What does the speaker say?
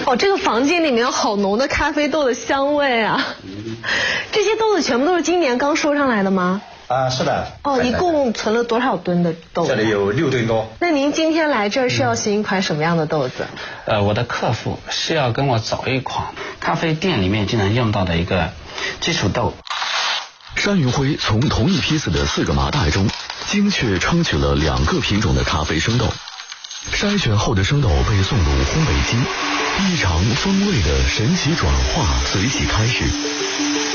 哦，这个房间里面有好浓的咖啡豆的香味啊！这些豆子全部都是今年刚收上来的吗？ 是的。 哦，一共存了多少吨的豆子？ 这里有6吨多。 那您今天来这儿是要寻一款什么样的豆子？ 我的客户是要跟我找一款咖啡店里面经常用到的一个基础豆。 山云辉从同一批次的4个麻袋中，精确称取了2个品种的咖啡生豆。筛选后的生豆被送入烘焙机，一场风味的神奇转化随即开始。